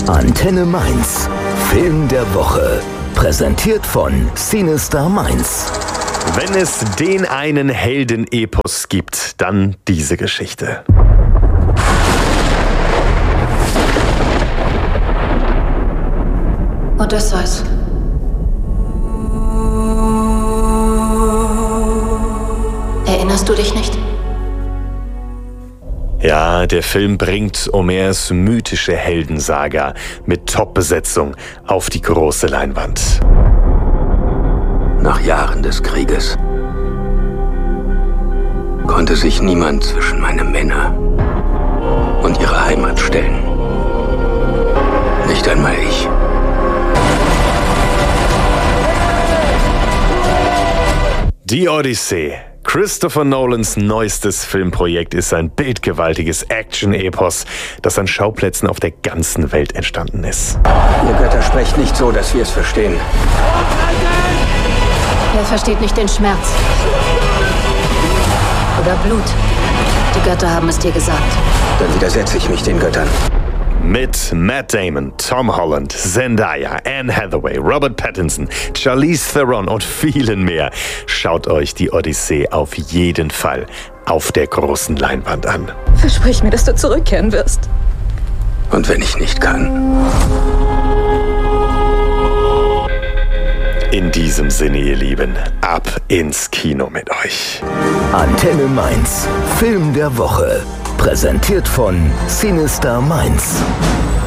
Antenne Mainz. Film der Woche. Präsentiert von Cinestar Mainz. Wenn es den einen Heldenepos gibt, dann diese Geschichte. Odysseus. Erinnerst du dich nicht? Ja, der Film bringt Homers mythische Heldensaga mit Top-Besetzung auf die große Leinwand. Nach Jahren des Krieges konnte sich niemand zwischen meine Männer und ihre Heimat stellen. Nicht einmal ich. Die Odyssee. Christopher Nolans neuestes Filmprojekt ist ein bildgewaltiges Action-Epos, das an Schauplätzen auf der ganzen Welt entstanden ist. Ihr Götter sprecht nicht so, dass wir es verstehen. Wer versteht nicht den Schmerz? Oder Blut? Die Götter haben es dir gesagt. Dann widersetze ich mich den Göttern. Mit Matt Damon, Tom Holland, Zendaya, Anne Hathaway, Robert Pattinson, Charlize Theron und vielen mehr. Schaut euch die Odyssee auf jeden Fall auf der großen Leinwand an. Versprich mir, dass du zurückkehren wirst. Und wenn ich nicht kann? In diesem Sinne, ihr Lieben, ab ins Kino mit euch. Antenne Mainz. Film der Woche. Präsentiert von Cinestar Mainz.